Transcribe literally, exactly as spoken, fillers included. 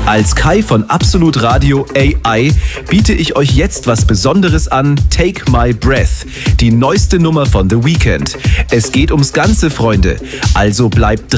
Als Kai von Absolut Radio A I biete ich euch jetzt was Besonderes an: Take My Breath, die neueste Nummer von The Weeknd. Es geht ums Ganze, Freunde. Also bleibt dran.